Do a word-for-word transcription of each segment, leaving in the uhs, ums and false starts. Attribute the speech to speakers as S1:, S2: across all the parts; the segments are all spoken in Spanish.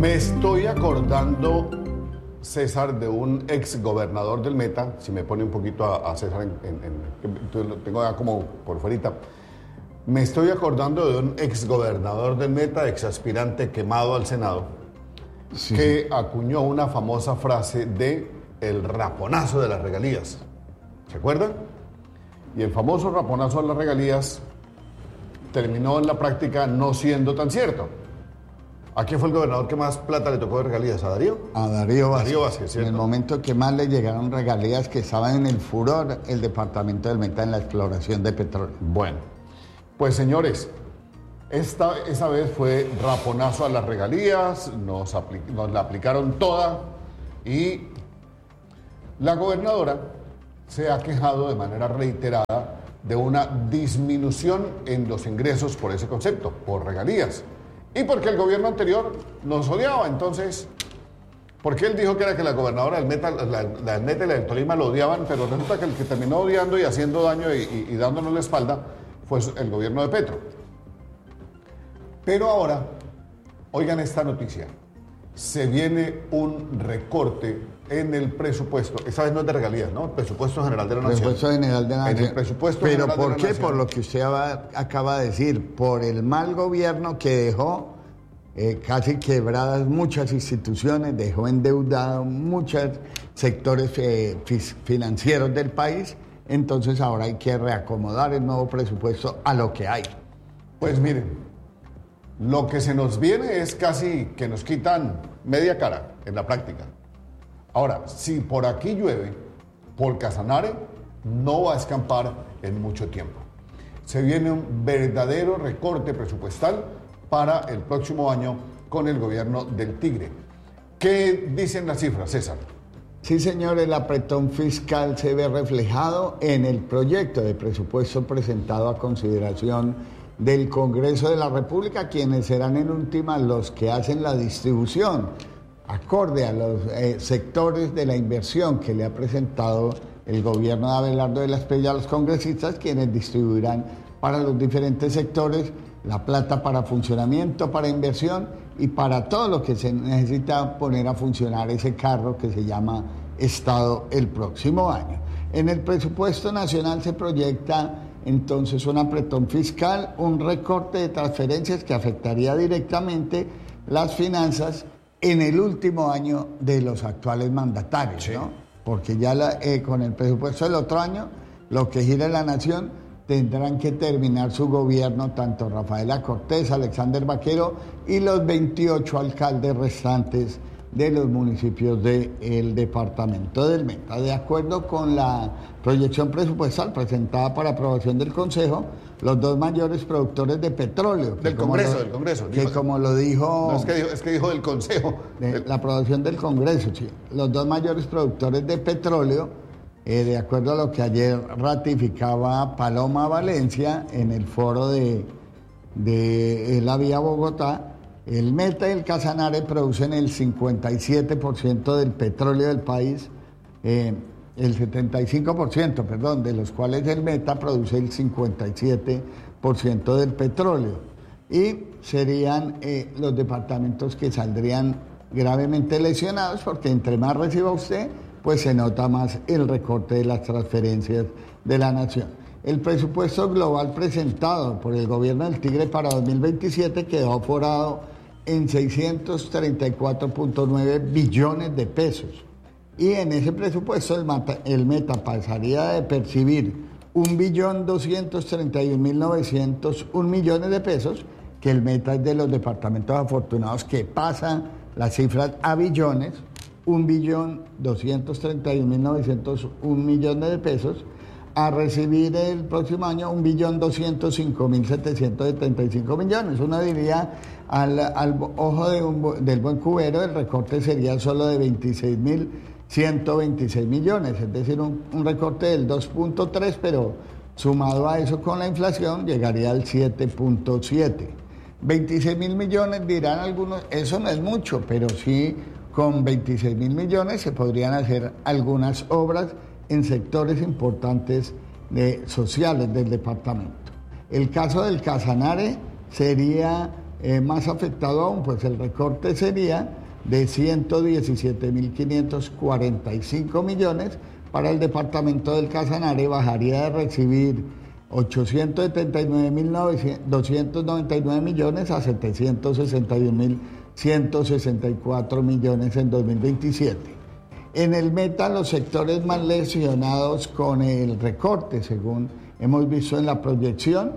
S1: Me estoy acordando, César, de un ex gobernador del Meta, si me pone un poquito a, a César, en, en, en, lo tengo ya como por fuerita. Me estoy acordando de un ex gobernador del Meta, ex aspirante quemado al Senado, sí, que sí. acuñó una famosa frase de el raponazo de las regalías. ¿Se acuerdan? Y el famoso raponazo de las regalías terminó en la práctica no siendo tan cierto. ¿A quién fue el gobernador que más plata le tocó de regalías? ¿A Darío?
S2: A Darío Vázquez.
S1: Darío Vázquez, ¿cierto?
S2: En el momento que más le llegaron regalías, que estaba en el furor el departamento del Meta en la exploración de petróleo.
S1: Bueno, pues señores, esta, esa vez fue raponazo a las regalías, nos, apli- nos la aplicaron toda y la gobernadora se ha quejado de manera reiterada de una disminución en los ingresos por ese concepto, por regalías. Y porque el gobierno anterior nos odiaba, entonces, porque él dijo que era que la gobernadora del Meta, la, la del Meta y la del Tolima lo odiaban, pero resulta que el que terminó odiando y haciendo daño y, y, y dándonos la espalda fue el gobierno de Petro. Pero ahora, oigan esta noticia, se viene un recorte en el presupuesto, esa vez no es de regalías, ¿no? El presupuesto general de la Nación.
S2: Presupuesto general de la Nación.
S1: En el presupuesto
S2: Pero
S1: general
S2: ¿por
S1: de la
S2: qué?
S1: Nación.
S2: Por lo que usted acaba de decir, por el mal gobierno que dejó eh, casi quebradas muchas instituciones, dejó endeudados muchos sectores eh, financieros del país, entonces ahora hay que reacomodar el nuevo presupuesto a lo que hay.
S1: Pues miren, lo que se nos viene es casi que nos quitan media cara en la práctica. Ahora, si por aquí llueve, por Casanare no va a escampar en mucho tiempo. Se viene un verdadero recorte presupuestal para el próximo año con el gobierno del Tigre. ¿Qué dicen las cifras, César?
S2: Sí, señor, el apretón fiscal se ve reflejado en el proyecto de presupuesto presentado a consideración del Congreso de la República, quienes serán en última los que hacen la distribución acorde a los eh, sectores de la inversión que le ha presentado el gobierno de Abelardo de la Espriella a los congresistas, quienes distribuirán para los diferentes sectores la plata para funcionamiento, para inversión y para todo lo que se necesita poner a funcionar ese carro que se llama Estado el próximo año. En el presupuesto nacional se proyecta entonces un apretón fiscal, un recorte de transferencias que afectaría directamente las finanzas en el último año de los actuales mandatarios, sí. ¿no? Porque ya la, eh, con el presupuesto del otro año, lo que gira en la nación, tendrán que terminar su gobierno tanto Rafaela Cortés, Alexander Vaquero y los veintiocho alcaldes restantes de los municipios del departamento del Meta. De acuerdo con la proyección presupuestal presentada para aprobación del Consejo, los dos mayores productores de petróleo...
S1: Del Congreso, lo, del Congreso.
S2: Que dijo, como lo dijo...
S1: No, es que dijo, es que dijo del Consejo.
S2: De, la aprobación del Congreso, sí. Los dos mayores productores de petróleo, eh, de acuerdo a lo que ayer ratificaba Paloma Valencia en el foro de, de la Vía Bogotá, el Meta y el Casanare producen el cincuenta y siete por ciento del petróleo del país, eh, el setenta y cinco por ciento, perdón, de los cuales el Meta produce el cincuenta y siete por ciento del petróleo. Y serían eh, los departamentos que saldrían gravemente lesionados, porque entre más reciba usted, pues se nota más el recorte de las transferencias de la nación. El presupuesto global presentado por el gobierno del Tigre para dos mil veintisiete quedó aforado en seiscientos treinta y cuatro punto nueve billones de pesos. Y en ese presupuesto el, mata, el Meta pasaría de percibir un billón doscientos treinta y un mil novecientos un millones de pesos, que el Meta es de los departamentos afortunados que pasan las cifras a billones, un billón doscientos treinta y un mil novecientos un millones de pesos, a recibir el próximo año un billón doscientos cinco mil setecientos setenta y cinco millones. Uno diría, al, al ojo de un, del buen cubero, el recorte sería solo de veintiséis mil ciento veintiséis millones, es decir, un, un recorte del dos punto tres, pero sumado a eso con la inflación llegaría al siete punto siete. veintiséis mil millones, dirán algunos, eso no es mucho, pero sí con veintiséis mil millones se podrían hacer algunas obras en sectores importantes de, sociales del departamento. El caso del Casanare sería eh, más afectado aún, pues el recorte sería de ciento diecisiete mil quinientos cuarenta y cinco millones. Para el departamento del Casanare bajaría de recibir ochocientos setenta y nueve mil doscientos noventa y nueve millones a setecientos sesenta y un mil ciento sesenta y cuatro millones en dos mil veintisiete. En el Meta, los sectores más lesionados con el recorte, según hemos visto en la proyección,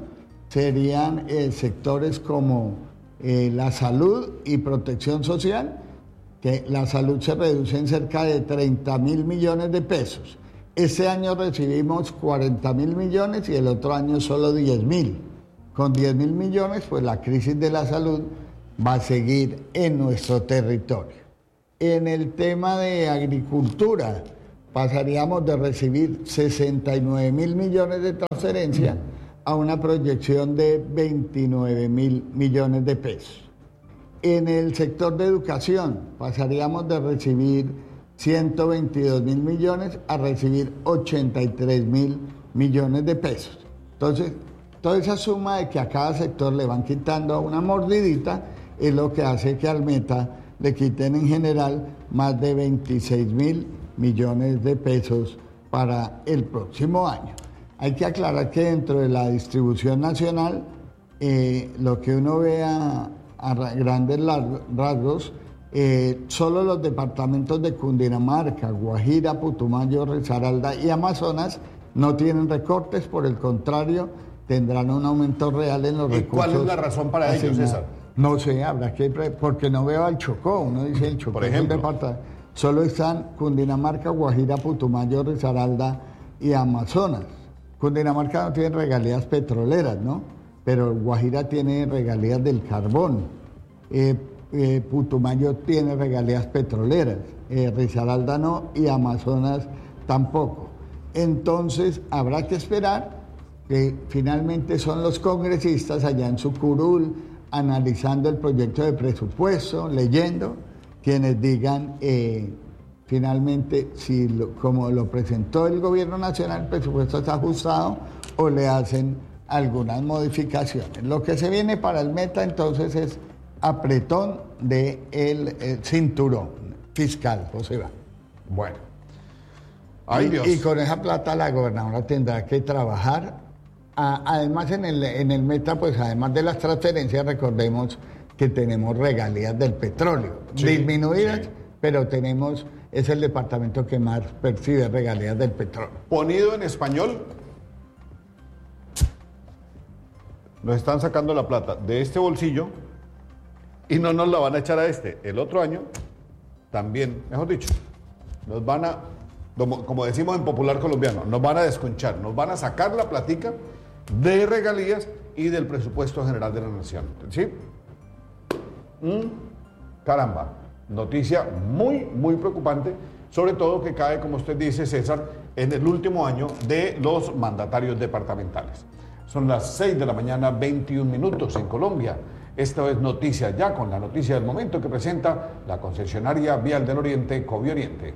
S2: serían eh, sectores como eh, la salud y protección social, que la salud se reduce en cerca de treinta mil millones de pesos. Este año recibimos cuarenta mil millones y el otro año solo diez mil. Con diez mil millones, pues la crisis de la salud va a seguir en nuestro territorio. En el tema de agricultura, pasaríamos de recibir sesenta y nueve mil millones de transferencia a una proyección de veintinueve mil millones de pesos. En el sector de educación, pasaríamos de recibir ciento veintidós mil millones a recibir ochenta y tres mil millones de pesos. Entonces, toda esa suma de que a cada sector le van quitando una mordidita es lo que hace que al Meta le quiten en general más de veintiséis mil millones de pesos para el próximo año. Hay que aclarar que dentro de la distribución nacional, eh, lo que uno ve a, a grandes rasgos, eh, solo los departamentos de Cundinamarca, Guajira, Putumayo, Risaralda y Amazonas no tienen recortes, por el contrario, tendrán un aumento real en los
S1: ¿Y
S2: recursos.
S1: cuál es la razón para ello, César?
S2: No sé, habrá que, porque no veo al Chocó, uno dice el Chocó.
S1: Por ejemplo,
S2: es un departamento. Solo están Cundinamarca, Guajira, Putumayo, Risaralda y Amazonas. Cundinamarca no tiene regalías petroleras, ¿no? Pero Guajira tiene regalías del carbón. Eh, eh, Putumayo tiene regalías petroleras. Eh, Risaralda no y Amazonas tampoco. Entonces habrá que esperar que finalmente son los congresistas allá en su curul, analizando el proyecto de presupuesto, leyendo, quienes digan eh, finalmente si lo, como lo presentó el gobierno nacional, el presupuesto está ajustado o le hacen algunas modificaciones. Lo que se viene para el Meta entonces es apretón del de el cinturón fiscal, José Iván.
S1: Bueno. Ay,
S2: y,
S1: Dios.
S2: y con esa plata la gobernadora tendrá que trabajar. Además, en el, en el Meta, pues además de las transferencias, recordemos que tenemos regalías del petróleo, sí, disminuidas, sí. Pero tenemos, es el departamento que más percibe regalías del petróleo.
S1: Ponido en español, nos están sacando la plata de este bolsillo y no nos la van a echar a este. El otro año, también, mejor dicho, nos van a, como, como decimos en popular colombiano, nos van a desconchar, nos van a sacar la platica de regalías y del presupuesto general de la nación. ¿Sí? Mm, caramba, noticia muy, muy preocupante, sobre todo que cae, como usted dice, César, en el último año de los mandatarios departamentales. Son las seis de la mañana, veintiún minutos en Colombia. Esta es noticia ya con la noticia del momento que presenta la concesionaria Vial del Oriente, Covioriente.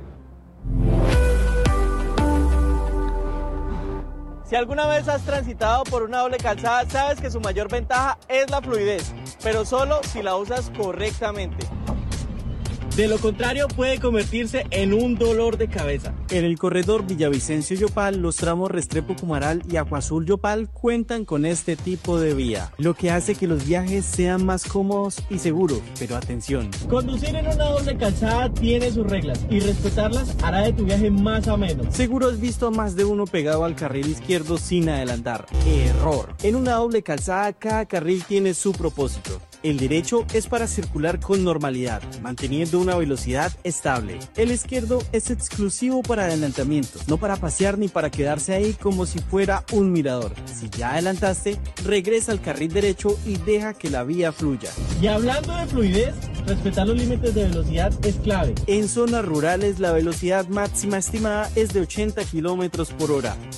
S3: Si alguna vez has transitado por una doble calzada, sabes que su mayor ventaja es la fluidez, pero solo si la usas correctamente. De lo contrario, puede convertirse en un dolor de cabeza. En el corredor Villavicencio-Yopal, los tramos Restrepo-Cumaral y Agua Azul-Yopal cuentan con este tipo de vía, lo que hace que los viajes sean más cómodos y seguros. Pero atención, conducir en una doble calzada tiene sus reglas y respetarlas hará de tu viaje más ameno. Seguro has visto a más de uno pegado al carril izquierdo sin adelantar. Error. En una doble calzada, cada carril tiene su propósito. El derecho es para circular con normalidad, manteniendo una velocidad estable. El izquierdo es exclusivo para adelantamientos, no para pasear ni para quedarse ahí como si fuera un mirador. Si ya adelantaste, regresa al carril derecho y deja que la vía fluya. Y hablando de fluidez, respetar los límites de velocidad es clave. En zonas rurales la velocidad máxima estimada es de ochenta kilómetros por hora.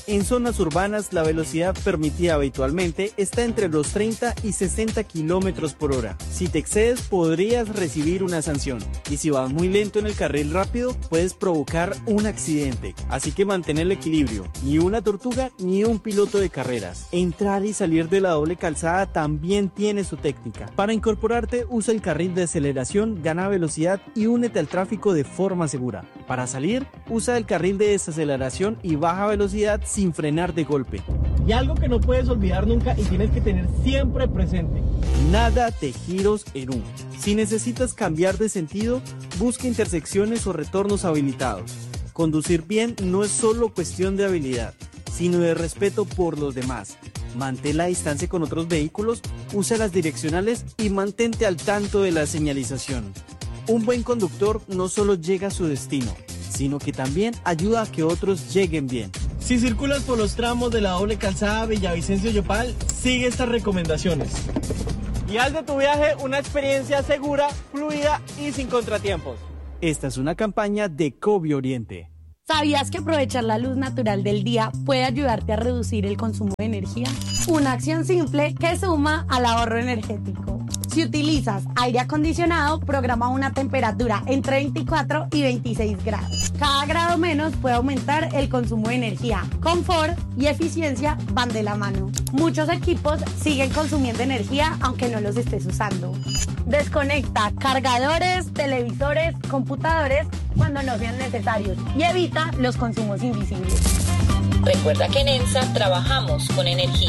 S3: En zonas urbanas, la velocidad permitida habitualmente está entre los treinta y sesenta kilómetros por hora. Si te excedes, podrías recibir una sanción. Y si vas muy lento en el carril rápido, puedes provocar un accidente. Así que mantén el equilibrio. Ni una tortuga, ni un piloto de carreras. Entrar y salir de la doble calzada también tiene su técnica. Para incorporarte, usa el carril de aceleración, gana velocidad y únete al tráfico de forma segura. Para salir, usa el carril de desaceleración y baja velocidad sin frenar de golpe.
S4: Y algo que no puedes olvidar nunca y tienes que tener siempre presente:
S3: nada de giros en U. Si necesitas cambiar de sentido, busca intersecciones o retornos habilitados. Conducir bien no es solo cuestión de habilidad, sino de respeto por los demás. Mantén la distancia con otros vehículos, usa las direccionales y mantente al tanto de la señalización. Un buen conductor no solo llega a su destino, sino que también ayuda a que otros lleguen bien.
S4: Si circulas por los tramos de la doble calzada Villavicencio-Yopal, sigue estas recomendaciones.
S3: Y haz de tu viaje una experiencia segura, fluida y sin contratiempos. Esta es una campaña de Covi Oriente.
S5: ¿Sabías que aprovechar la luz natural del día puede ayudarte a reducir el consumo de energía? Una acción simple que suma al ahorro energético. Si utilizas aire acondicionado, programa una temperatura entre veinticuatro y veintiséis grados. Cada grado menos puede aumentar el consumo de energía. Confort y eficiencia van de la mano. Muchos equipos siguen consumiendo energía aunque no los estés usando. Desconecta cargadores, televisores, computadores cuando no sean necesarios y evita los consumos invisibles.
S6: Recuerda que en ENSA trabajamos con energía.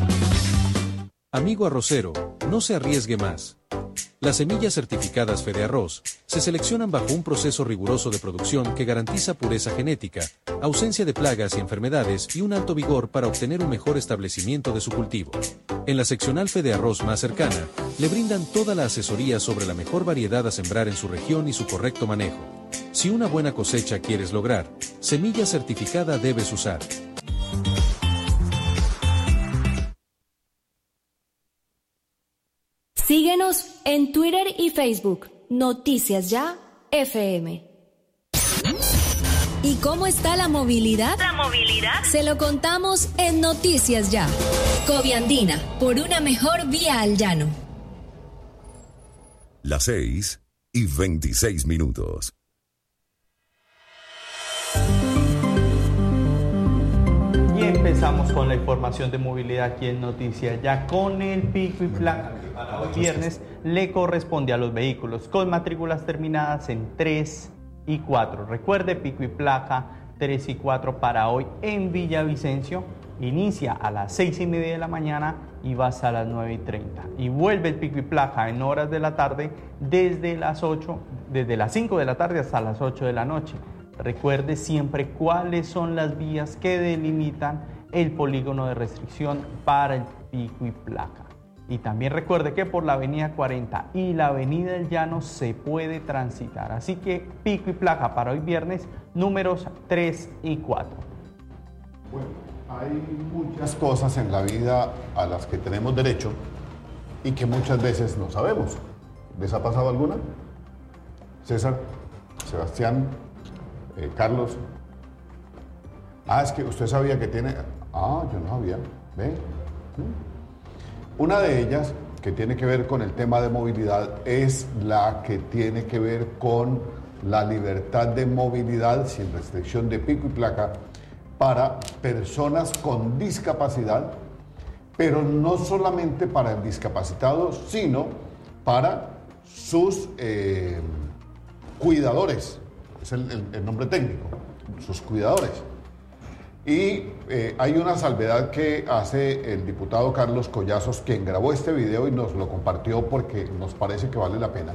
S7: Amigo arrocero, no se arriesgue más. Las semillas certificadas Fedearroz se seleccionan bajo un proceso riguroso de producción que garantiza pureza genética, ausencia de plagas y enfermedades y un alto vigor para obtener un mejor establecimiento de su cultivo. En la seccional Fedearroz más cercana, le brindan toda la asesoría sobre la mejor variedad a sembrar en su región y su correcto manejo. Si una buena cosecha quieres lograr, semilla certificada debes usar.
S8: Síguenos en Twitter y Facebook, Noticias Ya F M. ¿Y cómo está la movilidad?
S6: La movilidad.
S8: Se lo contamos en Noticias Ya. Coviandina, por una mejor vía al llano.
S9: Las seis y veintiséis minutos.
S10: Y empezamos con la información de movilidad aquí en Noticias Ya con el pico y placa. Hoy viernes le corresponde a los vehículos con matrículas terminadas en tres y cuatro. Recuerde, pico y placa tres y cuatro para hoy en Villavicencio. Inicia a las seis y media de la mañana y va hasta las nueve y treinta. Y vuelve el pico y placa en horas de la tarde desde las ocho, desde las cinco de la tarde hasta las ocho de la noche. Recuerde siempre cuáles son las vías que delimitan el polígono de restricción para el pico y placa. Y también recuerde que por la avenida cuarenta y la avenida del Llano se puede transitar. Así que pico y placa para hoy viernes, números tres y cuatro.
S1: Bueno, hay muchas cosas en la vida a las que tenemos derecho y que muchas veces no sabemos. ¿Les ha pasado alguna? César, Sebastián, eh, Carlos. Ah, es que usted sabía que tiene... Ah, yo no sabía. ¿Ve? ¿Mm? Una de ellas, que tiene que ver con el tema de movilidad, es la que tiene que ver con la libertad de movilidad sin restricción de pico y placa para personas con discapacidad, pero no solamente para el discapacitado, sino para sus eh, cuidadores, es el, el, el nombre técnico, sus cuidadores. Y eh, hay una salvedad que hace el diputado Carlos Collazos, quien grabó este video y nos lo compartió porque nos parece que vale la pena.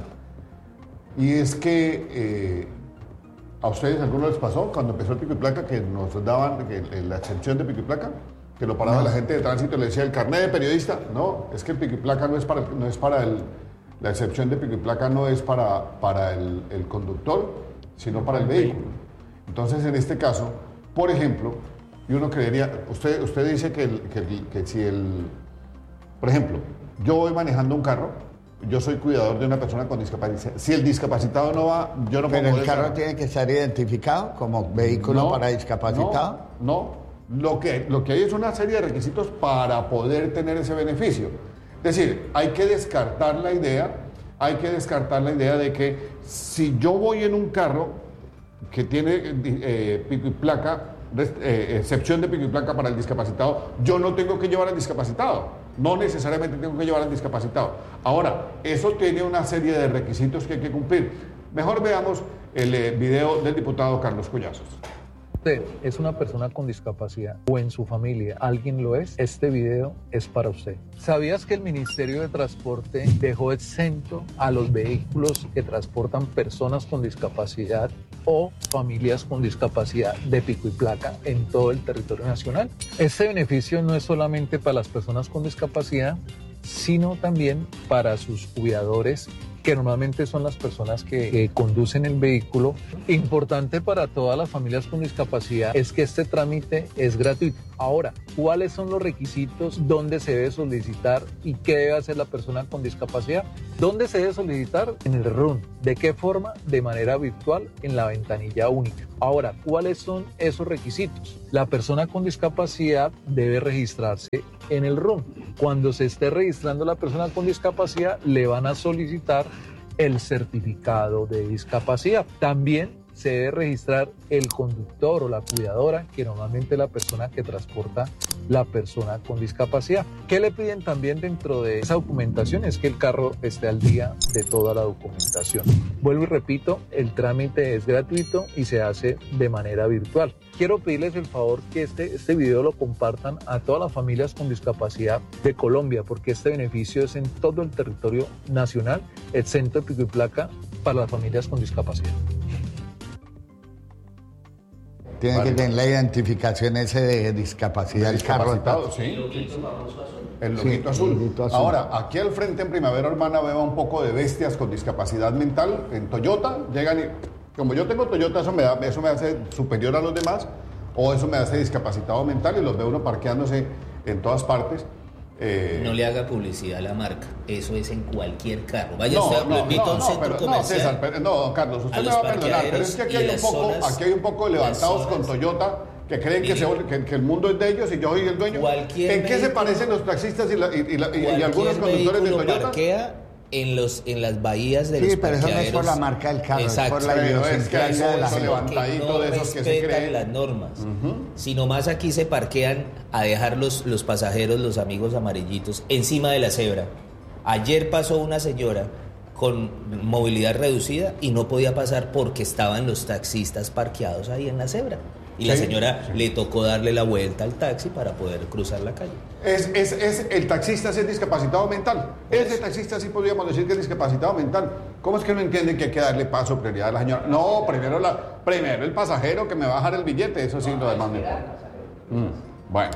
S1: Y es que eh, a ustedes, ¿alguno les pasó cuando empezó el pico y placa que nos daban que, eh, la exención de pico y placa? Que lo paraba no. La gente de tránsito y le decía, ¿el carnet de periodista? No, es que el pico y placa no es para, no es para el... La excepción de pico y placa no es para, para el, el conductor, sino para el vehículo. Entonces, en este caso, por ejemplo... Y uno creería, usted, usted dice que, el, que, el, que si el, por ejemplo, yo voy manejando un carro, yo soy cuidador de una persona con discapacidad. Si el discapacitado no va, yo no puedo.
S2: Pero el carro tiene que estar identificado como vehículo no, para discapacitado.
S1: No, Lo que, lo que hay es una serie de requisitos para poder tener ese beneficio. Es decir, hay que descartar la idea, hay que descartar la idea de que si yo voy en un carro que tiene eh, pico y placa, eh, excepción de pico y placa para el discapacitado, yo no tengo que llevar al discapacitado. No necesariamente tengo que llevar al discapacitado. Ahora, eso tiene una serie de requisitos que hay que cumplir. Mejor veamos el eh, video del diputado Carlos Collazos.
S11: Usted es una persona con discapacidad o en su familia alguien lo es, este video es para usted. ¿Sabías que el Ministerio de Transporte dejó exento a los vehículos que transportan personas con discapacidad o familias con discapacidad de pico y placa en todo el territorio nacional? Este beneficio no es solamente para las personas con discapacidad, sino también para sus cuidadores, que normalmente son las personas que, que conducen el vehículo. Importante para todas las familias con discapacidad es que este trámite es gratuito. Ahora, ¿cuáles son los requisitos? ¿Dónde se debe solicitar? ¿Y qué debe hacer la persona con discapacidad? ¿Dónde se debe solicitar? En el R U N. ¿De qué forma? De manera virtual en la ventanilla única. Ahora, ¿cuáles son esos requisitos? La persona con discapacidad debe registrarse en el R U N. Cuando se esté registrando la persona con discapacidad, le van a solicitar el certificado de discapacidad. También se debe registrar el conductor o la cuidadora, que normalmente es la persona que transporta la persona con discapacidad. ¿Qué le piden también dentro de esa documentación? Es que el carro esté al día de toda la documentación. Vuelvo y repito, el trámite es gratuito y se hace de manera virtual. Quiero pedirles el favor que este, este video lo compartan a todas las familias con discapacidad de Colombia, porque este beneficio es en todo el territorio nacional, exento de pico y placa para las familias con discapacidad.
S2: Tiene vale. que tener la identificación ese de discapacidad del carro.
S1: Sí. El loguito azul. Sí, azul. Ahora, aquí al frente en Primavera Urbana veo un poco de bestias con discapacidad mental. En Toyota llegan y, como yo tengo Toyota, eso me, da, eso me hace superior a los demás, o eso me hace discapacitado mental, y los veo uno parqueándose en todas partes.
S12: Eh... No le haga publicidad a la marca, eso es en cualquier carro. Vaya
S1: no,
S12: usted,
S1: no,
S12: lo invito
S1: no,
S12: a un
S1: no,
S12: centro
S1: pero,
S12: comercial.
S1: No, César, pero, no, Carlos, usted me va a perdonar, pero es que aquí hay, un poco, zonas, aquí hay un poco de levantados con Toyota que creen que, se, que, que el mundo es de ellos y yo soy el dueño. ¿En qué vehículo, se parecen los taxistas y, la, y, la, y, y algunos conductores de Toyota?
S12: Parquea en, los, en las bahías de sí, los parqueaderos.
S2: Sí, pero eso no es por la marca del carro,
S12: exacto,
S2: es por la idiosincrasia de la
S12: gente.
S1: Levantadito no de esos que se creen.
S12: Las normas, uh-huh. sino más aquí se parquean a dejar los, los pasajeros, los amigos amarillitos, encima de la cebra. Ayer pasó una señora con movilidad reducida y no podía pasar porque estaban los taxistas parqueados ahí en la cebra. Y sí, la señora sí. le tocó darle la vuelta al taxi para poder cruzar la calle.
S1: Es, es, es el taxista es discapacitado mental. Ese taxista sí podríamos decir que es discapacitado mental. ¿Cómo es que no entienden que hay que darle paso, prioridad a la señora? No, primero, la, primero el pasajero que me va a bajar el billete, eso sí, lo demás me importa. Mm, bueno,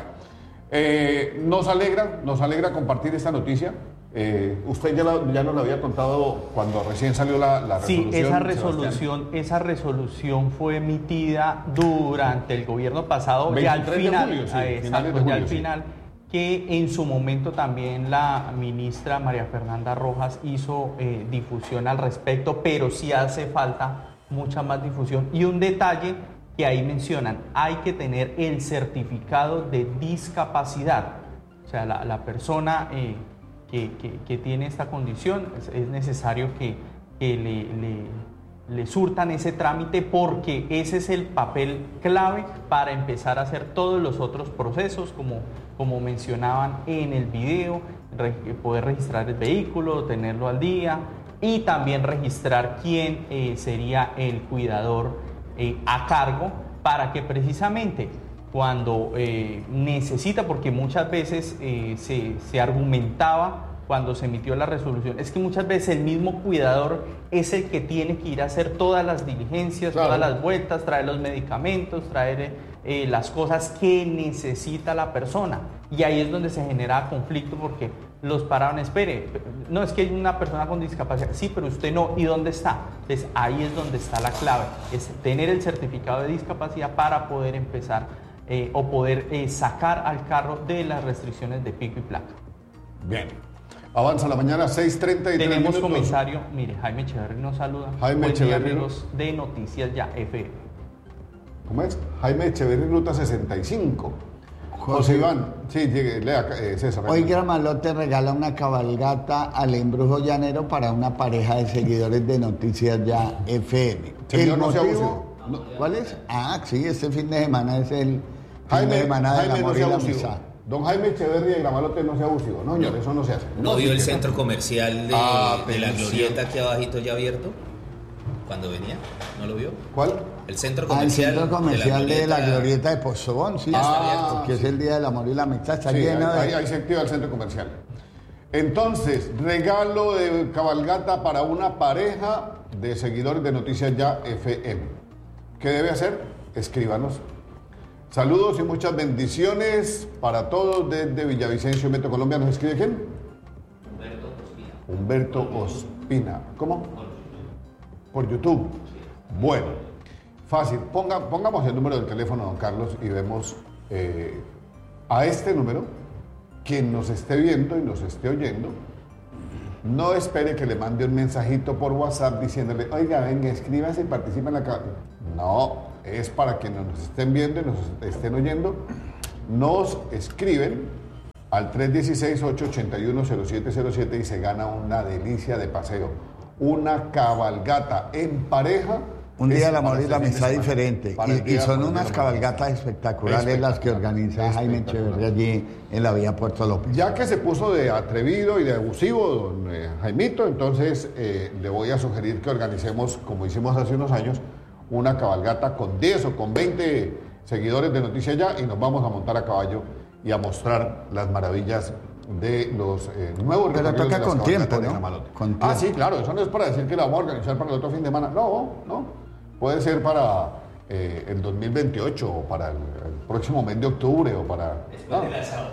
S1: eh, nos alegra, nos alegra compartir esta noticia. Eh, usted ya, la, ya nos lo había contado cuando recién salió la, la resolución.
S10: Sí, esa resolución, esa resolución fue emitida durante el gobierno pasado, ya al final, de julio, sí, eh, exacto, de julio, ya al sí. final, que en su momento también la ministra María Fernanda Rojas hizo eh, difusión al respecto, pero sí hace falta mucha más difusión. Y un detalle que ahí mencionan, hay que tener el certificado de discapacidad, o sea, la, la persona eh, que, que, que tiene esta condición, es, es necesario que, que le, le, le surtan ese trámite, porque ese es el papel clave para empezar a hacer todos los otros procesos, como, como mencionaban en el video, re, poder registrar el vehículo, tenerlo al día, y también registrar quién eh, sería el cuidador Eh, a cargo, para que precisamente cuando eh, necesita, porque muchas veces eh, se, se argumentaba cuando se emitió la resolución, es que muchas veces el mismo cuidador es el que tiene que ir a hacer todas las diligencias, claro. todas las vueltas, traer los medicamentos, traer eh, las cosas que necesita la persona, y ahí es donde se genera conflicto, porque los pararon, espere, no, es que hay una persona con discapacidad, sí, pero usted no, ¿y dónde está? Entonces ahí es donde está la clave, es tener el certificado de discapacidad para poder empezar eh, o poder eh, sacar al carro de las restricciones de pico y placa.
S1: Bien, avanza la mañana, seis treinta y tres
S10: Tenemos
S1: minutos.
S10: comentario, mire, Jaime Echeverry nos saluda.
S1: Jaime
S10: Buen día,
S1: Echeverry.
S10: amigos de Noticias Ya F M.
S1: ¿cómo es? Jaime Echeverri, ruta sesenta y cinco. José Iván, sí, llegue, lea, eh, César.
S2: Hoy Gramalote regala una cabalgata al Embrujo Llanero para una pareja de seguidores de Noticias Ya F M.
S1: Señor,
S2: ¿El
S1: no sea
S2: motivo?
S1: abusivo.
S2: ¿Cuál es? Ah, sí, este fin de semana es el fin
S1: Jaime,
S2: de semana del
S1: Jaime,
S2: amor
S1: no
S2: y
S1: sea
S2: la
S1: abusivo.
S2: amistad.
S1: Don Jaime Echeverri de Gramalote no sea abusivo. No, señor, eso no se hace.
S12: ¿No vio el centro comercial de,
S1: Ah,
S12: de la
S1: atención.
S12: Glorieta aquí abajito ya abierto? Cuando venía, ¿no lo vio?
S1: ¿Cuál?
S12: El centro
S2: Ah, el
S12: comercial,
S2: centro comercial de la Glorieta de Postobón, sí,
S1: Ah,
S2: que
S1: sí.
S2: es el Día del Amor y la Amistad, está
S1: Sí,
S2: lleno
S1: ahí,
S2: de...
S1: ahí se activa el centro comercial. Entonces, regalo de cabalgata para una pareja de seguidores de Noticias Ya F M. ¿Qué debe hacer? Escríbanos. Saludos y muchas bendiciones para todos desde Villavicencio, Metro Colombia. ¿Nos escribe quién?
S12: Humberto Ospina.
S1: Humberto Ospina. ¿Cómo? Por YouTube. Bueno, fácil. Ponga, pongamos el número del teléfono, don Carlos, y vemos eh, a este número, quien nos esté viendo y nos esté oyendo, no espere que le mande un mensajito por WhatsApp diciéndole, oiga, venga, escríbase y participa en la... ca-". No, es para que nos estén viendo y nos estén oyendo. Nos escriben al tres uno seis, ocho ocho uno, cero siete cero siete y se gana una delicia de paseo. Una cabalgata en pareja.
S2: Un día del amor
S1: para
S2: y la
S1: este fin de
S2: amistad
S1: semana.
S2: diferente.
S1: Para el
S2: Y, y
S1: día
S2: son
S1: por el
S2: unas
S1: día.
S2: cabalgatas espectaculares las que organiza Jaime Echeverri allí en la vía Puerto López.
S1: Ya que se puso de atrevido y de abusivo, don eh, Jaimito, entonces eh, le voy a sugerir que organicemos, como hicimos hace unos años, una cabalgata con diez o con veinte seguidores de Noticias Ya y nos vamos a montar a caballo y a mostrar las maravillas de los eh, nuevos
S2: Pero
S1: recorridos
S2: toca
S1: de las
S2: con
S1: cabalgatas
S2: tiempo,
S1: de
S2: ¿no?
S1: Gramalote.
S2: Con
S1: Ah,
S2: tiempo.
S1: sí, claro, eso no es para decir que la vamos a organizar para el otro fin de semana. No, no. Puede ser para eh, el dos mil veintiocho o para el, el próximo mes de octubre o para...
S12: Después
S1: Ah.
S12: del asado.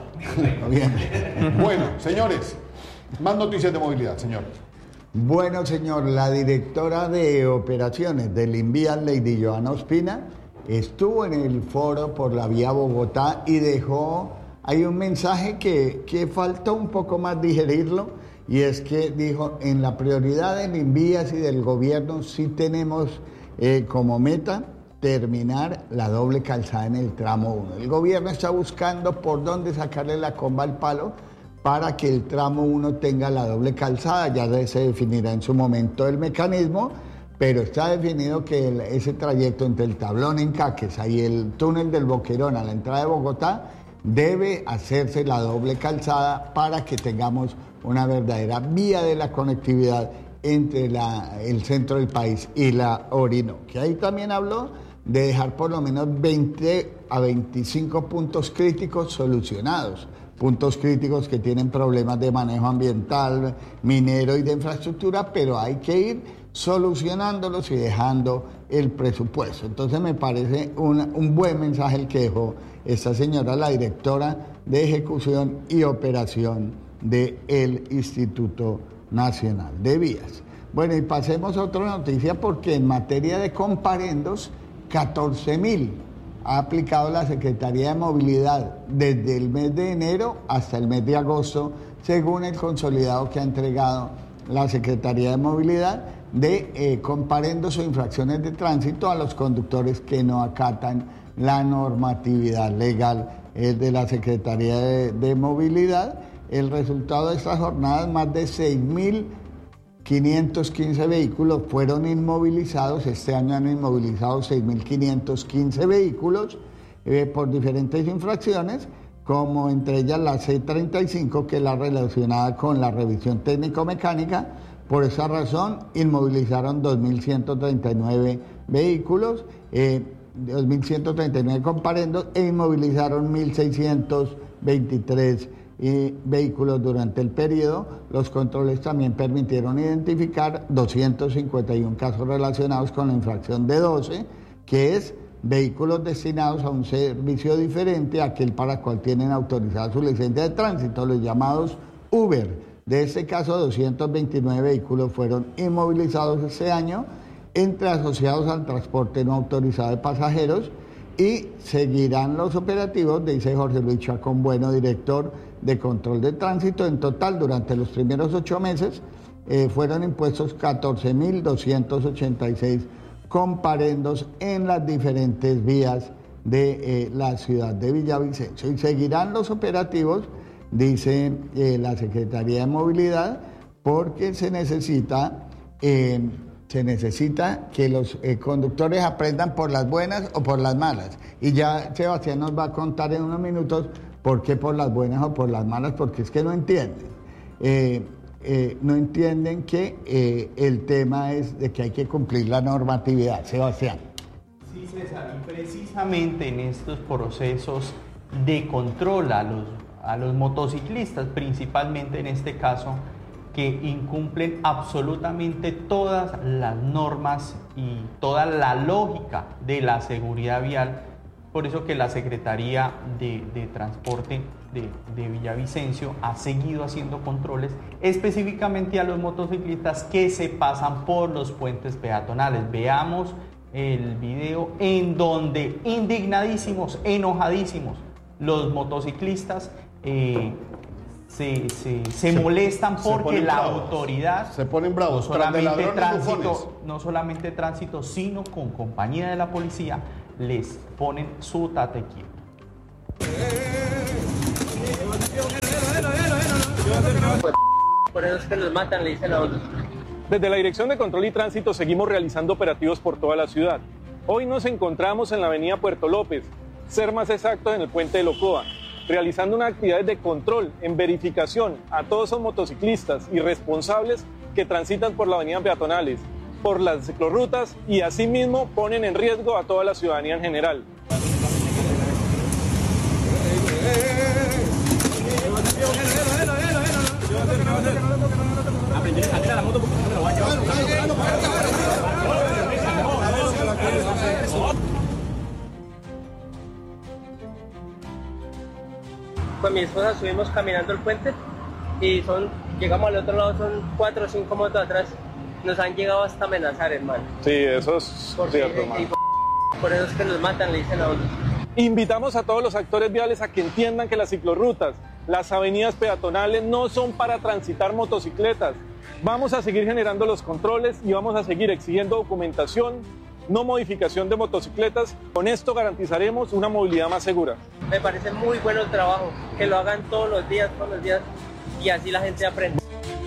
S2: Bien.
S1: Bueno, señores, más noticias de movilidad, señor.
S2: Bueno, señor, la directora de operaciones del Invías, Lady Joana Ospina, estuvo en el foro por la vía Bogotá y dejó, hay un mensaje que, que faltó un poco más digerirlo, y es que dijo, en la prioridad del Invías y del gobierno sí tenemos eh, como meta terminar la doble calzada en el tramo uno. El gobierno está buscando por dónde sacarle la comba al palo para que el tramo uno tenga la doble calzada. Ya se definirá en su momento el mecanismo, pero está definido que el, ese trayecto entre el Tablón en Caquesa y el túnel del Boquerón a la entrada de Bogotá debe hacerse la doble calzada para que tengamos una verdadera vía de la conectividad entre la, el centro del país y la Orinoquia. Ahí también habló de dejar por lo menos veinte a veinticinco puntos críticos solucionados. Puntos críticos que tienen problemas de manejo ambiental, minero y de infraestructura, pero hay que ir solucionándolos y dejando el presupuesto. Entonces me parece una, un buen mensaje el que dejó esta señora, la directora de Ejecución y Operación del Instituto Nacional de Vías. Bueno, y pasemos a otra noticia porque en materia de comparendos, catorce mil ha aplicado la Secretaría de Movilidad desde el mes de enero hasta el mes de agosto, según el consolidado que ha entregado la Secretaría de Movilidad de eh, comparendos o infracciones de tránsito a los conductores que no acatan la normatividad legal eh, de la Secretaría de, de Movilidad. El resultado de estas jornadas, más de seis mil quinientos quince vehículos fueron inmovilizados. Este año han inmovilizado seis mil quinientos quince vehículos eh, por diferentes infracciones, como entre ellas la C treinta y cinco, que es la relacionada con la revisión técnico-mecánica. Por esa razón, inmovilizaron dos mil ciento treinta y nueve vehículos, eh, dos mil ciento treinta y nueve comparendos, e inmovilizaron mil seiscientos veintitrés y vehículos durante el periodo. Los controles también permitieron identificar doscientos cincuenta y uno casos relacionados con la infracción de doce, que es vehículos destinados a un servicio diferente a aquel para el cual tienen autorizada su licencia de tránsito, los llamados Uber. De este caso, doscientos veintinueve vehículos fueron inmovilizados este año, entre asociados al transporte no autorizado de pasajeros, y seguirán los operativos, dice Jorge Luis Chacón Bueno, director de control de tránsito. En total, durante los primeros ocho meses, eh, fueron impuestos catorce mil doscientos ochenta y seis comparendos en las diferentes vías de eh, la ciudad de Villavicencio. Y seguirán los operativos, dice eh, la Secretaría de Movilidad, porque se necesita, eh, se necesita que los eh, conductores aprendan por las buenas o por las malas. Y ya Sebastián nos va a contar en unos minutos por qué por las buenas o por las malas, porque es que no entienden. Eh, eh, no entienden que eh, el tema es de que hay que cumplir la normatividad. Sebastián.
S10: Sí, César, y precisamente en estos procesos de control a los, a los motociclistas, principalmente en este caso, que incumplen absolutamente todas las normas y toda la lógica de la seguridad vial. Por eso que la Secretaría de, de Transporte de, de Villavicencio ha seguido haciendo controles específicamente a los motociclistas que se pasan por los puentes peatonales. Veamos el video en donde, indignadísimos, enojadísimos, los motociclistas eh, se, se, se, se molestan porque se la bravos. autoridad
S1: se ponen bravos,
S10: no solamente, tránsito, no solamente tránsito, sino con compañía de la policía, les ponen su tate quieto.
S13: Por eso es que los matan, le dicen a otros.
S14: Desde la Dirección de Control y Tránsito seguimos realizando operativos por toda la ciudad. Hoy nos encontramos en la avenida Puerto López, ser más exactos en el puente de Locoa, realizando unas actividades de control, en verificación a todos esos motociclistas irresponsables que transitan por las avenidas peatonales, por las ciclorrutas y asimismo ponen en riesgo a toda la ciudadanía en general.
S13: Con mi esposa subimos caminando el puente y son, llegamos al otro lado, son cuatro o cinco motos atrás. Nos han llegado hasta amenazar, hermano.
S14: Sí, eso es
S13: por
S14: cierto,
S13: sí,
S14: hermano.
S13: Por, por eso es que nos matan, le dicen a otros.
S14: Invitamos a todos los actores viales a que entiendan que las ciclorrutas, las avenidas peatonales no son para transitar motocicletas. Vamos a seguir generando los controles y vamos a seguir exigiendo documentación, no modificación de motocicletas. Con esto garantizaremos una movilidad más segura.
S13: Me parece muy bueno el trabajo, que lo hagan todos los días, todos los días, y así la gente aprende.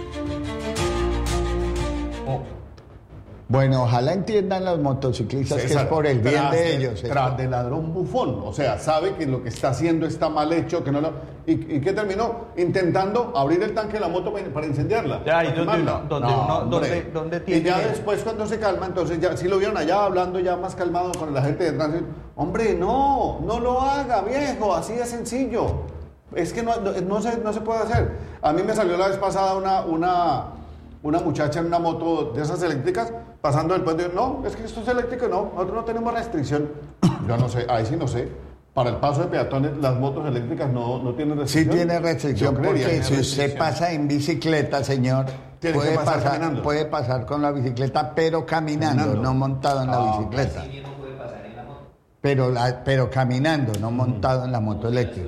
S2: Bueno, ojalá entiendan los motociclistas César, que es por el bien
S1: tras,
S2: de ellos.
S1: Tras de ladrón bufón, o sea, sabe que lo que está haciendo está mal hecho, que no lo... ¿Y, y qué terminó? Intentando abrir el tanque de la moto para incendiarla.
S10: Ya, ¿y dónde, uno, dónde, no, uno, dónde, dónde tiene?
S1: Y ya después cuando se calma, entonces ya sí lo vieron allá hablando ya más calmado con la gente de tránsito. Hombre, no, no lo haga, viejo, así de sencillo. Es que no, no, no, se, no se puede hacer. A mí me salió la vez pasada una... una una muchacha en una moto de esas eléctricas pasando el puente. No, es que esto es eléctrico, no, nosotros no tenemos restricción. Yo no sé, ahí sí no sé. Para el paso de peatones, las motos eléctricas no, no tienen restricción.
S2: Sí tiene restricción, porque si usted pasa en bicicleta, señor, puede pasar, pasar puede pasar con la bicicleta, pero caminando, caminando. no montado en la ah, bicicleta.
S12: Así no puede pasar en la moto.
S2: Pero, la, pero caminando, no montado mm. en la moto eléctrica.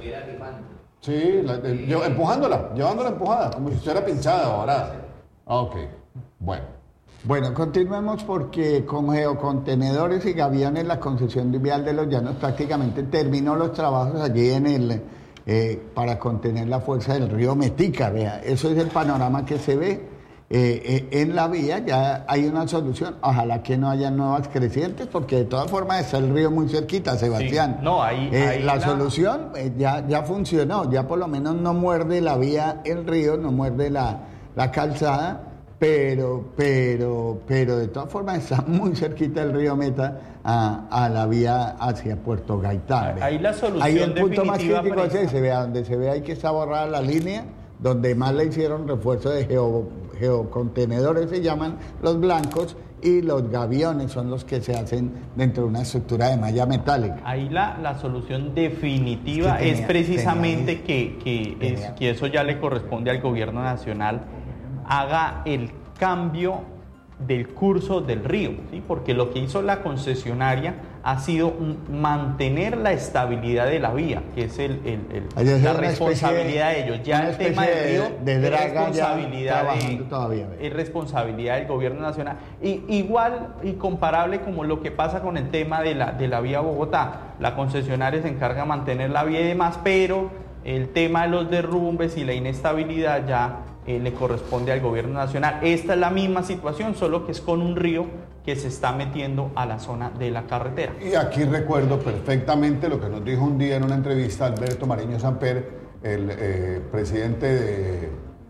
S1: Sí, la, eh, yo, empujándola, llevándola empujada, como si estuviera pinchada ahora. Ah, ok, bueno.
S2: Bueno, continuemos porque con geocontenedores y gaviones la concesión vial de Los Llanos prácticamente terminó los trabajos allí en el eh, para contener la fuerza del río Metica. Vea, eso es el panorama que se ve eh, eh, en la vía. Ya hay una solución. Ojalá que no haya nuevas crecientes, porque de todas formas está el río muy cerquita, Sebastián.
S10: Sí, no, ahí,
S2: eh,
S10: ahí
S2: la,
S10: la
S2: solución eh, ya, ya funcionó. Ya por lo menos no muerde la vía el río, no muerde la la calzada, pero, pero, pero de todas formas está muy cerquita del río Meta a, a la vía hacia Puerto Gaitán.
S10: Ahí la solución
S2: Ahí el punto más crítico es ese, vea, donde se ve ahí que está borrada la línea, donde más le hicieron refuerzo de geo, geocontenedores, se llaman los blancos, y los gaviones son los que se hacen dentro de una estructura de malla metálica.
S10: Ahí la, la solución definitiva es, que tenía, es precisamente tenía, que, que, es, que eso ya le corresponde al gobierno nacional, haga el cambio del curso del río, ¿sí? Porque lo que hizo la concesionaria ha sido mantener la estabilidad de la vía, que es el, el, el, la responsabilidad de, de ellos. Ya el tema del río de, de es, responsabilidad de, todavía, es responsabilidad del gobierno nacional. Y, igual y comparable como lo que pasa con el tema de la, de la vía Bogotá. La concesionaria se encarga de mantener la vía y demás, pero el tema de los derrumbes y la inestabilidad ya eh, le corresponde al gobierno nacional. Esta es la misma situación, solo que es con un río que se está metiendo a la zona de la carretera.
S1: Y aquí recuerdo perfectamente lo que nos dijo un día en una entrevista Alberto Mariño Samper, el eh, presidente de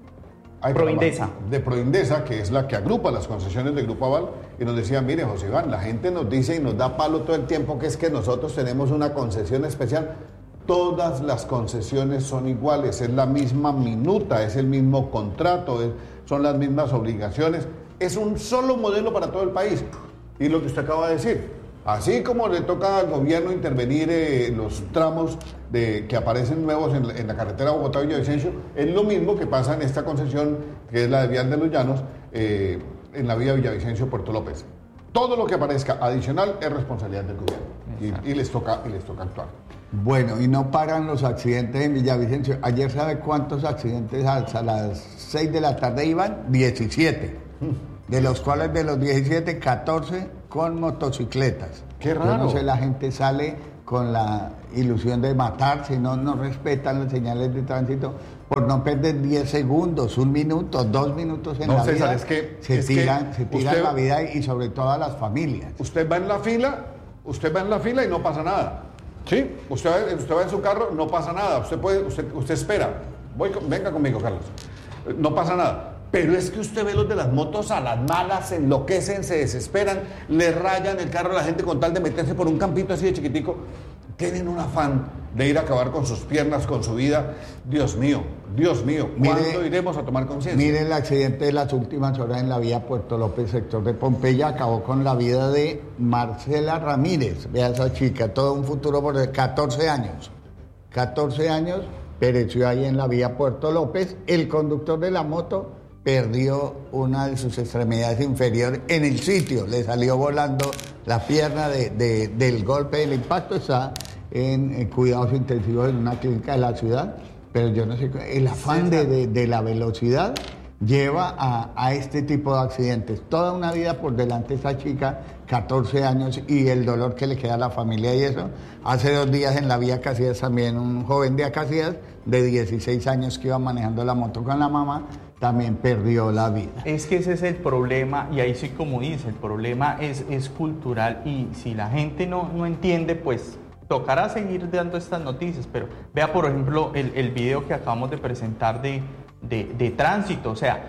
S1: ay,
S10: Proindesa.
S1: de Proindesa, que es la que agrupa las concesiones de Grupo Aval, y nos decía, mire José Iván, la gente nos dice y nos da palo todo el tiempo que es que nosotros tenemos una concesión especial. Todas las concesiones son iguales, es la misma minuta, es el mismo contrato, es, son las mismas obligaciones, es un solo modelo para todo el país. Y lo que usted acaba de decir, así como le toca al gobierno intervenir en eh, los tramos de, que aparecen nuevos en la, en la carretera Bogotá-Villavicencio, es lo mismo que pasa en esta concesión, que es la de Vial de los Llanos, eh, en la vía Villavicencio-Puerto López. Todo lo que aparezca adicional es responsabilidad del gobierno y, y, les toca, y les toca actuar.
S2: Bueno, y no paran los accidentes en Villavicencio. Ayer, ¿sabe cuántos accidentes a las seis de la tarde iban? diecisiete. De los cuales de los diecisiete, catorce con motocicletas.
S1: Qué raro.
S2: Yo no sé, la gente sale con la ilusión de matarse, no, no respetan las señales de tránsito por no perder diez segundos, un minuto, dos minutos en
S1: no,
S2: la
S1: César,
S2: vida.
S1: Es que,
S2: se
S1: es
S2: tiran,
S1: que
S2: se tiran
S1: usted,
S2: la vida y sobre todo a las familias.
S1: Usted va en la fila, usted va en la fila y no pasa nada. Sí, usted va, usted va en su carro, no pasa nada. Usted puede, usted, usted espera. Voy, venga conmigo, Carlos. No pasa nada. Pero es que usted ve los de las motos a las malas, se enloquecen, se desesperan, le rayan el carro a la gente con tal de meterse por un campito así de chiquitico. Tienen un afán de ir a acabar con sus piernas, con su vida. Dios mío, Dios mío, ¿cuándo mire, iremos a tomar conciencia?
S2: Mire el accidente de las últimas horas en la vía Puerto López, sector de Pompeya, acabó con la vida de Marcela Ramírez. Vea esa chica, todo un futuro por catorce años. catorce años, pereció ahí en la vía Puerto López. El conductor de la moto perdió una de sus extremidades inferiores en el sitio, le salió volando la pierna de, de, del golpe del impacto. Está en, en cuidados intensivos en una clínica de la ciudad, pero yo no sé, el afán de, de, de la velocidad lleva a, a este tipo de accidentes. Toda una vida por delante esa chica, catorce años, y el dolor que le queda a la familia y eso. Hace dos días en la vía Casillas también un joven de Casillas de dieciséis años que iba manejando la moto con la mamá, también perdió la vida.
S10: Es que ese es el problema, y ahí sí, como dice, el problema es, es cultural, y si la gente no, no entiende, pues tocará seguir dando estas noticias. Pero vea, por ejemplo, el, el video que acabamos de presentar de, de, de tránsito. O sea,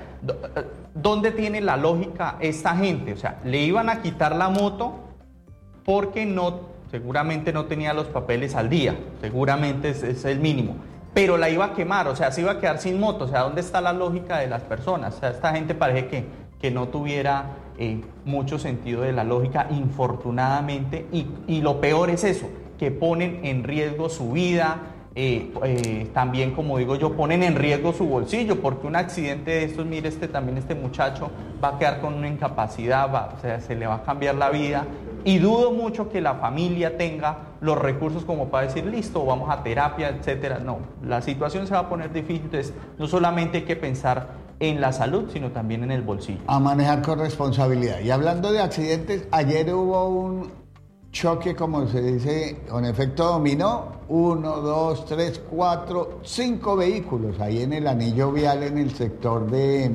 S10: ¿dónde tiene la lógica esta gente? O sea, le iban a quitar la moto porque no, seguramente no tenía los papeles al día, seguramente es, es el mínimo, pero la iba a quemar, o sea, se iba a quedar sin moto. O sea, ¿dónde está la lógica de las personas? O sea, esta gente parece que, que no tuviera eh, mucho sentido de la lógica, infortunadamente, y, y lo peor es eso, que ponen en riesgo su vida, eh, eh, también, como digo yo, ponen en riesgo su bolsillo, porque un accidente de estos, mire, este también este muchacho va a quedar con una incapacidad, va, o sea, se le va a cambiar la vida, y dudo mucho que la familia tenga los recursos como para decir, listo, vamos a terapia, etcétera. No, la situación se va a poner difícil, entonces no solamente hay que pensar en la salud, sino también en el bolsillo.
S2: A manejar con responsabilidad. Y hablando de accidentes, ayer hubo un choque, como se dice, con efecto dominó, uno, dos, tres, cuatro, cinco vehículos ahí en el anillo vial en el sector de,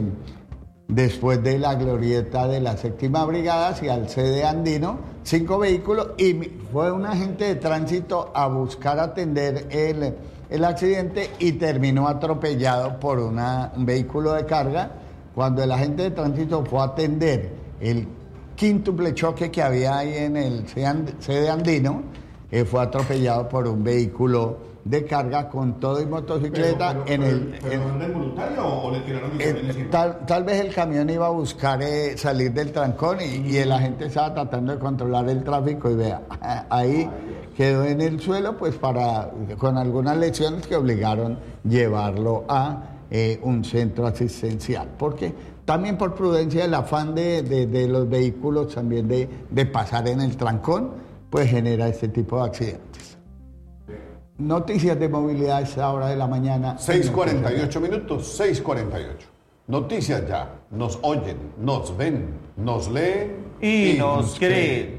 S2: después de la glorieta de la séptima brigada hacia el sede andino, cinco vehículos, y fue un agente de tránsito a buscar atender el, el accidente y terminó atropellado por una, un vehículo de carga. Cuando el agente de tránsito fue a atender el quíntuple choque que había ahí en el sede andino, eh, fue atropellado por un vehículo de carga con todo y motocicleta.
S1: Pero, pero,
S2: en el
S1: pero, pero en, voluntario o le tiraron
S2: eh, tal, tal vez el camión iba a buscar eh, salir del trancón y, mm. y el agente estaba tratando de controlar el tráfico y vea, ahí quedó en el suelo, pues para con algunas lesiones que obligaron llevarlo a Eh, un centro asistencial, porque también por prudencia, el afán de, de, de los vehículos también de, de pasar en el trancón, pues genera este tipo de accidentes. Noticias de movilidad a esta hora de la mañana.
S1: seis cuarenta y ocho minutos, seis cuarenta y ocho. Noticias ya. Nos oyen, nos ven, nos leen
S10: y, y nos, nos creen.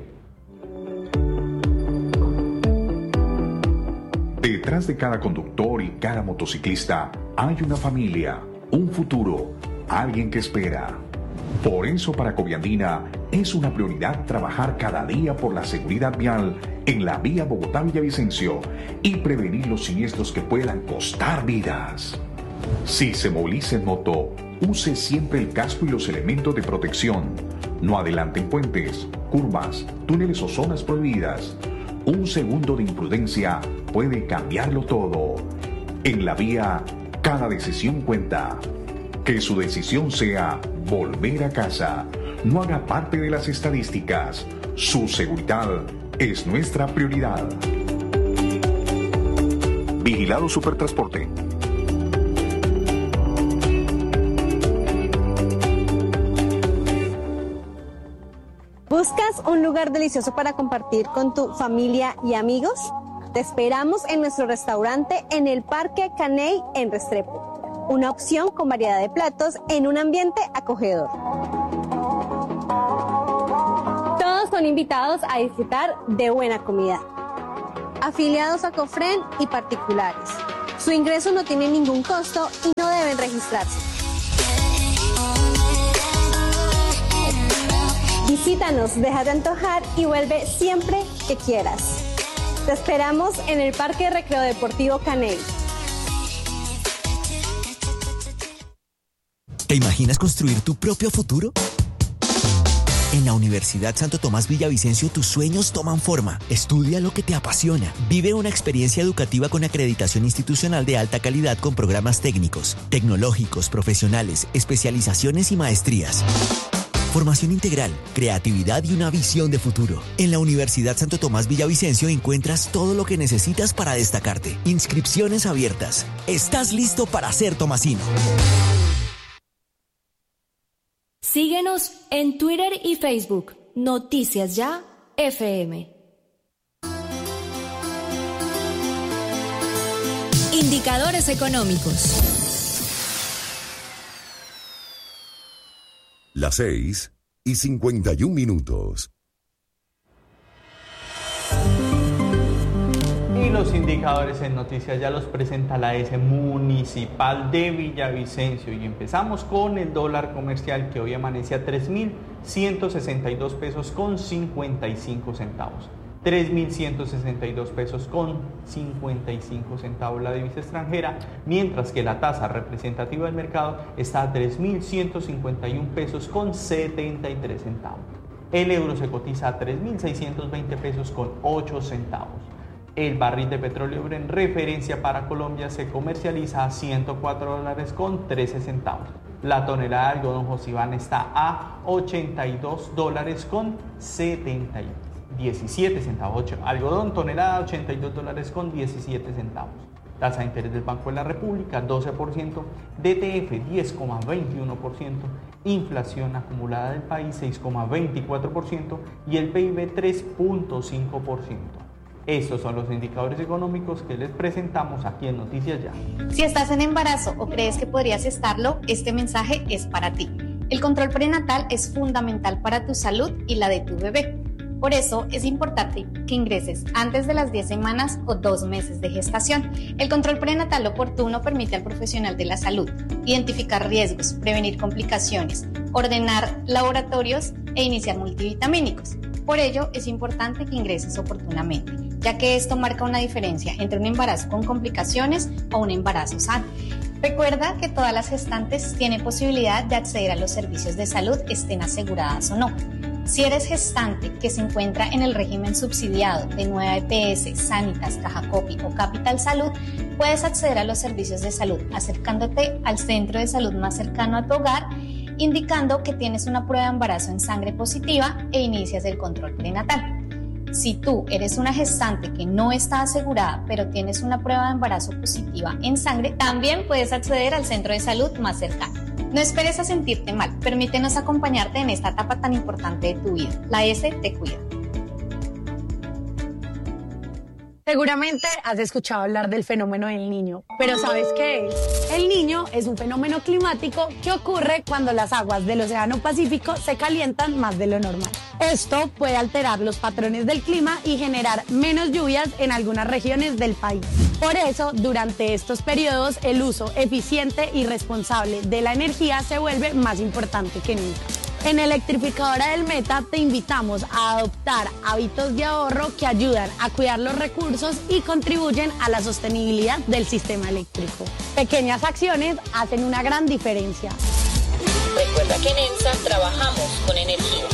S15: Detrás de cada conductor y cada motociclista hay una familia, un futuro, alguien que espera. Por eso para Coviandina es una prioridad trabajar cada día por la seguridad vial en la vía Bogotá-Villavicencio y prevenir los siniestros que puedan costar vidas. Si se moviliza en moto, use siempre el casco y los elementos de protección. No adelante en puentes, curvas, túneles o zonas prohibidas. Un segundo de imprudencia puede cambiarlo todo. En la vía, cada decisión cuenta. Que su decisión sea volver a casa. No haga parte de las estadísticas. Su seguridad es nuestra prioridad. Vigilado Supertransporte.
S16: ¿Buscas un lugar delicioso para compartir con tu familia y amigos? Te esperamos en nuestro restaurante en el Parque Caney en Restrepo. Una opción con variedad de platos en un ambiente acogedor. Todos son invitados a disfrutar de buena comida. Afiliados a Cofren y particulares. Su ingreso no tiene ningún costo y no deben registrarse. Visítanos, déjate antojar y vuelve siempre que quieras. Te esperamos en el Parque Recreo Deportivo Caney.
S17: ¿Te imaginas construir tu propio futuro? En la Universidad Santo Tomás Villavicencio tus sueños toman forma. Estudia lo que te apasiona. Vive una experiencia educativa con acreditación institucional de alta calidad con programas técnicos, tecnológicos, profesionales, especializaciones y maestrías. Formación integral, creatividad y una visión de futuro. En la Universidad Santo Tomás Villavicencio encuentras todo lo que necesitas para destacarte. Inscripciones abiertas. ¿Estás listo para ser tomasino?
S8: Síguenos en Twitter y Facebook. Noticias Ya F M. Indicadores económicos.
S9: Las seis y cincuenta y un minutos.
S10: Y los indicadores en Noticias Ya los presenta la S Municipal de Villavicencio. Y empezamos con el dólar comercial, que hoy amanece a tres mil ciento sesenta y dos pesos con cincuenta y cinco centavos. tres mil ciento sesenta y dos pesos con cincuenta y cinco centavos la divisa extranjera, mientras que la tasa representativa del mercado está a tres mil ciento cincuenta y un pesos con setenta y tres centavos. El euro se cotiza a tres mil seiscientos veinte pesos con ocho centavos. El barril de petróleo en referencia para Colombia se comercializa a ciento cuatro dólares con trece centavos. La tonelada de algodón Josiván está a ochenta y dos dólares con setenta y diecisiete centavos. Algodón tonelada ochenta y dos dólares con diecisiete centavos. Tasa de interés del Banco de la República doce por ciento, D T F diez coma veintiuno por ciento, inflación acumulada del país seis coma veinticuatro por ciento y el P I B tres punto cinco por ciento. Estos son los indicadores económicos que les presentamos aquí en Noticias Ya.
S18: Si estás en embarazo o crees que podrías estarlo, este mensaje es para ti. El control prenatal es fundamental para tu salud y la de tu bebé. Por eso es importante que ingreses antes de las diez semanas o dos meses de gestación. El control prenatal oportuno permite al profesional de la salud identificar riesgos, prevenir complicaciones, ordenar laboratorios e iniciar multivitamínicos. Por ello es importante que ingreses oportunamente, ya que esto marca una diferencia entre un embarazo con complicaciones o un embarazo sano. Recuerda que todas las gestantes tienen posibilidad de acceder a los servicios de salud, estén aseguradas o no. Si eres gestante que se encuentra en el régimen subsidiado de Nueva E P S, Sanitas, Caja Copy o Capital Salud, puedes acceder a los servicios de salud acercándote al centro de salud más cercano a tu hogar, indicando que tienes una prueba de embarazo en sangre positiva e inicias el control prenatal. Si tú eres una gestante que no está asegurada, pero tienes una prueba de embarazo positiva en sangre, también puedes acceder al centro de salud más cercano. No esperes a sentirte mal, permítenos acompañarte en esta etapa tan importante de tu vida. La S te cuida.
S5: Seguramente has escuchado hablar del fenómeno del Niño, pero ¿sabes qué es? El Niño es un fenómeno climático que ocurre cuando las aguas del Océano Pacífico se calientan más de lo normal. Esto puede alterar los patrones del clima y generar menos lluvias en algunas regiones del país. Por eso, durante estos periodos, el uso eficiente y responsable de la energía se vuelve más importante que nunca. En Electrificadora del Meta te invitamos a adoptar hábitos de ahorro que ayudan a cuidar los recursos y contribuyen a la sostenibilidad del sistema eléctrico. Pequeñas acciones hacen una gran diferencia.
S6: Recuerda que en ENSA trabajamos con energía.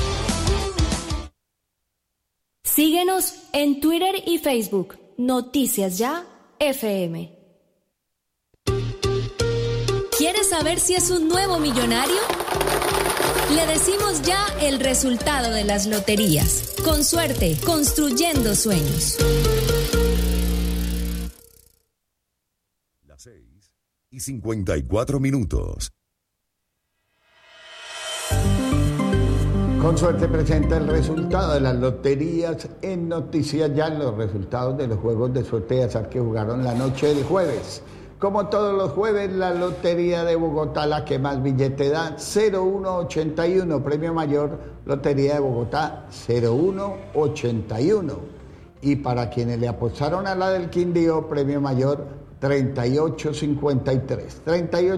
S8: Síguenos en Twitter y Facebook. Noticias Ya F M. ¿Quieres saber si es un nuevo millonario? Le decimos ya el resultado de las loterías. Con suerte, construyendo sueños.
S9: Las seis y cincuenta y cuatro minutos.
S2: Con suerte presenta el resultado de las loterías en Noticias Ya, los resultados de los juegos de suerte y azar que jugaron la noche del jueves. Como todos los jueves, la Lotería de Bogotá, la que más billete da, cero uno ochenta y uno, premio mayor, Lotería de Bogotá, cero uno ochenta y uno. Y para quienes le apostaron a la del Quindío, premio mayor, treinta y ocho cincuenta y tres. treinta y ocho